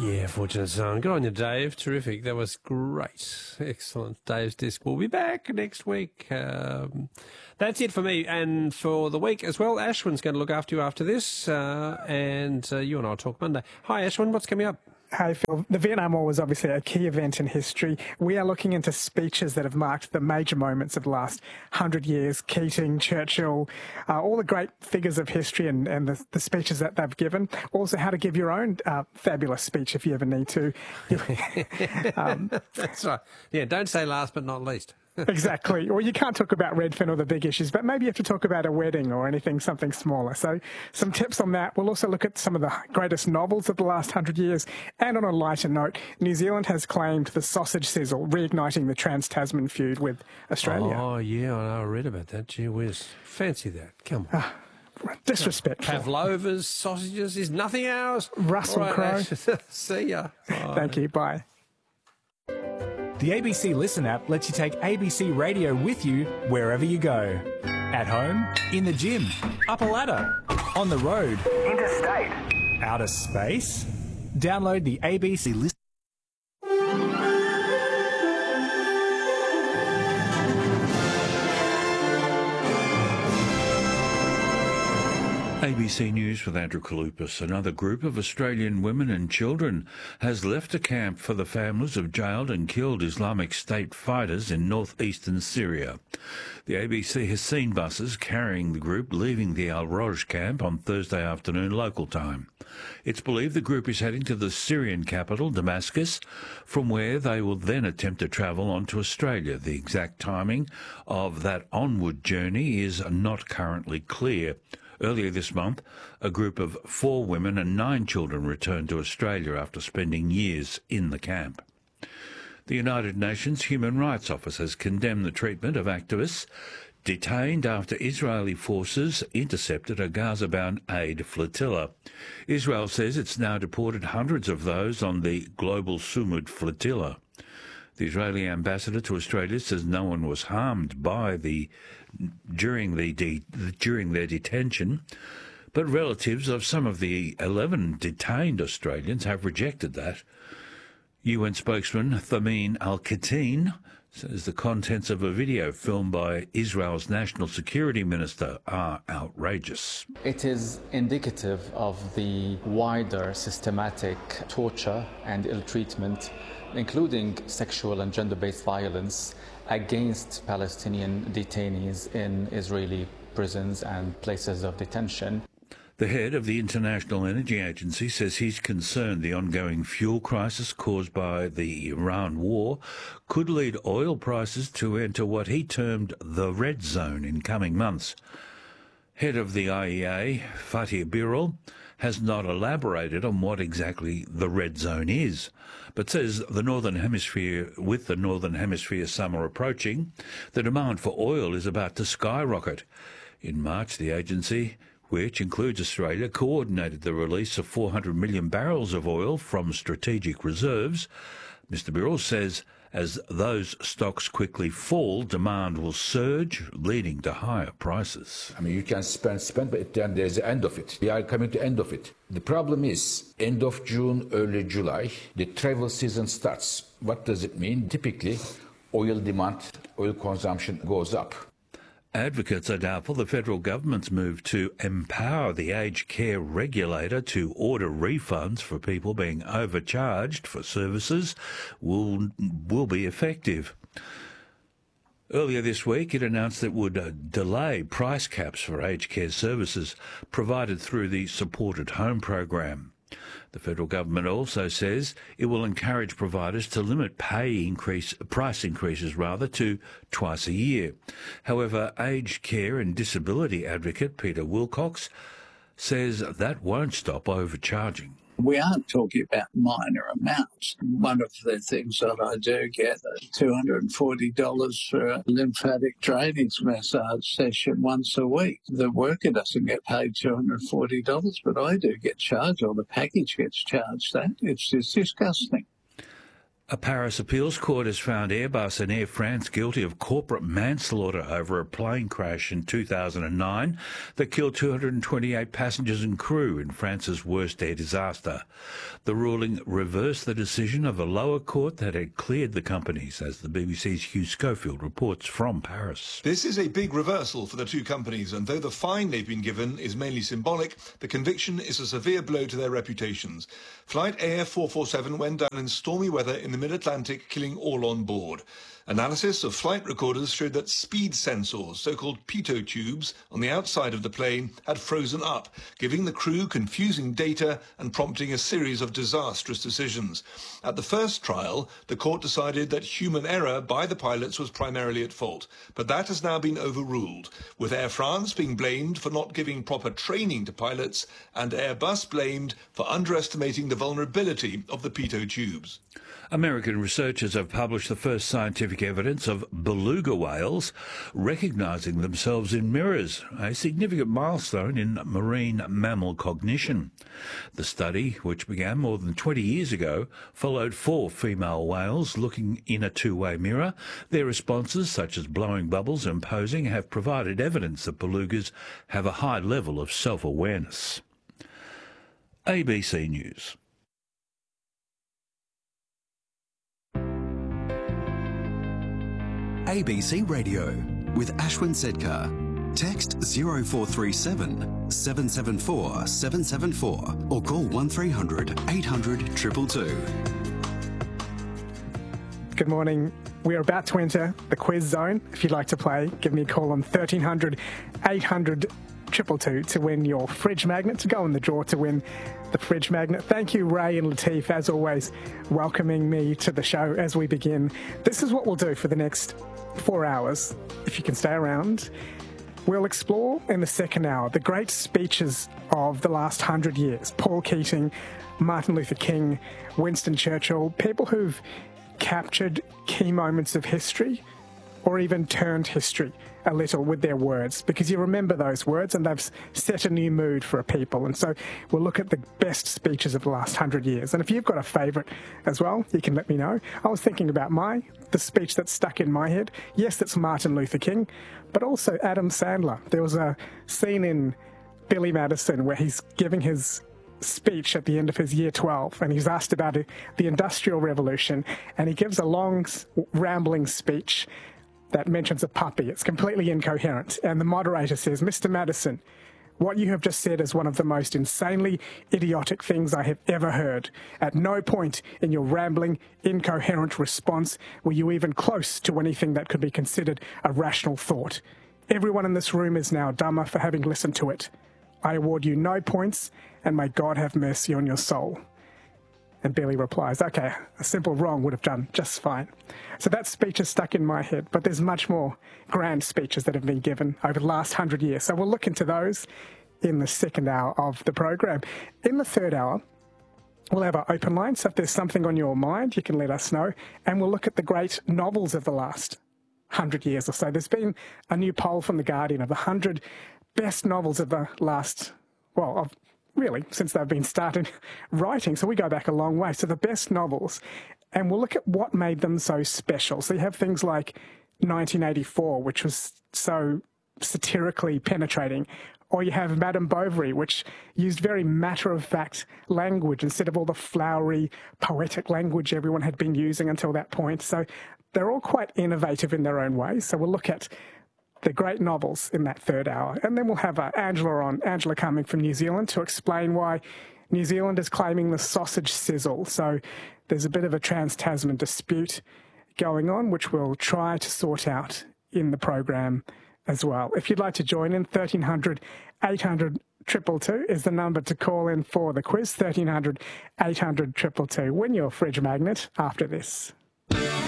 Yeah, fortunate son. Good on you, Dave. Terrific. That was great. Excellent. Dave's Disc will be back next week. That's it for me and for the week as well. Ashwin's going to look after you after this, and you and I will talk Monday. Hi, Ashwin. What's coming up? Hey, Phil. The Vietnam War was obviously a key event in history. We are looking into speeches that have marked the major moments of the last 100 years. Keating, Churchill, all the great figures of history and the speeches that they've given. Also, how to give your own fabulous speech if you ever need to. That's right. Yeah, don't say last but not least. Exactly. Or you can't talk about Redfern or the big issues, but maybe you have to talk about a wedding or something smaller. So some tips on that. We'll also look at some of the greatest novels of the last 100 years. And on a lighter note, New Zealand has claimed the sausage sizzle, reigniting the Trans-Tasman feud with Australia. Oh, yeah, I read about that. Gee whiz. Fancy that. Come on. Disrespectful. Pavlova's sausages is nothing ours. Russell Crowe. See ya. Bye. Thank you. Bye. The ABC Listen app lets you take ABC Radio with you wherever you go. At home, in the gym, up a ladder, on the road, interstate, outer space. Download the ABC Listen. ABC News with Andrew Kalupas. Another group of Australian women and children has left a camp for the families of jailed and killed Islamic State fighters in northeastern Syria. The ABC has seen buses carrying the group leaving the Al Roj camp on Thursday afternoon local time. It's believed the group is heading to the Syrian capital, Damascus, from where they will then attempt to travel on to Australia. The exact timing of that onward journey is not currently clear. Earlier this month, a group of 4 women and 9 children returned to Australia after spending years in the camp. The United Nations Human Rights Office has condemned the treatment of activists detained after Israeli forces intercepted a Gaza-bound aid flotilla. Israel says it's now deported hundreds of those on the Global Sumud flotilla. The Israeli ambassador to Australia says no one was harmed by during their detention, but relatives of some of the 11 detained Australians have rejected that. UN spokesman Thamin Al-Khateen says the contents of a video filmed by Israel's National Security Minister are outrageous. It is indicative of the wider systematic torture and ill-treatment, including sexual and gender-based violence against Palestinian detainees in Israeli prisons and places of detention. The head of the International Energy Agency says he's concerned the ongoing fuel crisis caused by the Iran war could lead oil prices to enter what he termed the red zone in coming months. Head of the IEA, Fatih Birol, has not elaborated on what exactly the red zone is, but says with the Northern Hemisphere summer approaching, the demand for oil is about to skyrocket. In March, the agency, which includes Australia, coordinated the release of 400 million barrels of oil from strategic reserves. Mr. Birol says as those stocks quickly fall, demand will surge, leading to higher prices. I mean, you can spend, but then there's the end of it. We are coming to the end of it. The problem is, end of June, early July, the travel season starts. What does it mean? Typically, oil demand, oil consumption goes up. Advocates are doubtful the federal government's move to empower the aged care regulator to order refunds for people being overcharged for services will be effective. Earlier this week, it announced that it would delay price caps for aged care services provided through the Supported Home program. The federal government also says it will encourage providers to limit price increases to twice a year. However, aged care and disability advocate Peter Wilcox says that won't stop overcharging. We aren't talking about minor amounts. One of the things that I do get is $240 for a lymphatic drainage massage session once a week. The worker doesn't get paid $240, but I do get charged, or the package gets charged that. It's just disgusting. A Paris appeals court has found Airbus and Air France guilty of corporate manslaughter over a plane crash in 2009 that killed 228 passengers and crew in France's worst air disaster. The ruling reversed the decision of a lower court that had cleared the companies, as the BBC's Hugh Schofield reports from Paris. This is a big reversal for the two companies, and though the fine they've been given is mainly symbolic, the conviction is a severe blow to their reputations. Flight AF447 went down in stormy weather in the mid-Atlantic, killing all on board. Analysis of flight recorders showed that speed sensors, so-called pitot tubes, on the outside of the plane had frozen up, giving the crew confusing data and prompting a series of disastrous decisions. At the first trial, the court decided that human error by the pilots was primarily at fault, but that has now been overruled, with Air France being blamed for not giving proper training to pilots and Airbus blamed for underestimating the vulnerability of the pitot tubes. American researchers have published the first scientific evidence of beluga whales recognising themselves in mirrors, a significant milestone in marine mammal cognition. The study, which began more than 20 years ago, followed 4 female whales looking in a two-way mirror. Their responses, such as blowing bubbles and posing, have provided evidence that belugas have a high level of self-awareness. ABC News. ABC Radio with Ashwin Sedkar. Text 0437 774 774 or call 1300 800 222. Good morning. We are about to enter the quiz zone. If you'd like to play, give me a call on 1300 800 222 to win your fridge magnet, to go in the draw to win the fridge magnet. Thank you, Ray and Latif, as always, welcoming me to the show as we begin. This is what we'll do for the next 4 hours, if you can stay around. We'll explore in the second hour the great speeches of the last 100 years. Paul Keating, Martin Luther King, Winston Churchill, people who've captured key moments of history or even turned history a little with their words, because you remember those words and they've set a new mood for a people. And so we'll look at the best speeches of the last 100 years. And if you've got a favourite as well, you can let me know. I was thinking about the speech that's stuck in my head. Yes, it's Martin Luther King, but also Adam Sandler. There was a scene in Billy Madison where he's giving his speech at the end of his year 12 and he's asked about the Industrial Revolution, and he gives a long rambling speech that mentions a puppy. It's completely incoherent. And the moderator says, "Mr. Madison, what you have just said is one of the most insanely idiotic things I have ever heard. At no point in your rambling, incoherent response were you even close to anything that could be considered a rational thought. Everyone in this room is now dumber for having listened to it. I award you no points, and may God have mercy on your soul." And Billy replies, "Okay, a simple wrong would have done just fine." So that speech is stuck in my head, but there's much more grand speeches that have been given over the last 100 years. So we'll look into those in the second hour of the program. In the third hour, we'll have our open line. So if there's something on your mind, you can let us know. And we'll look at the great novels of the last 100 years or so. There's been a new poll from The Guardian of the 100 best novels of the last, really, since they've been started writing. So we go back a long way. So the best novels, and we'll look at what made them so special. So you have things like 1984, which was so satirically penetrating, or you have Madame Bovary, which used very matter-of-fact language instead of all the flowery, poetic language everyone had been using until that point. So they're all quite innovative in their own way. So we'll look at the great novels in that third hour. And then we'll have Angela coming from New Zealand to explain why New Zealand is claiming the sausage sizzle. So there's a bit of a trans-Tasman dispute going on, which we'll try to sort out in the program as well. If you'd like to join in, 1300 800 222 is the number to call in for the quiz, 1300 800 222. Win your fridge magnet after this.